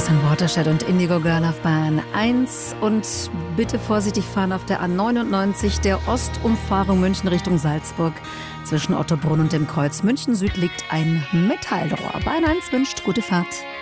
von Watershed und Indigo Girl auf Bahn 1 und bitte vorsichtig fahren auf der A99 der Ostumfahrung München Richtung Salzburg. Zwischen Ottobrunn und dem Kreuz München Süd liegt ein Metallrohr. Bahn 1 wünscht gute Fahrt.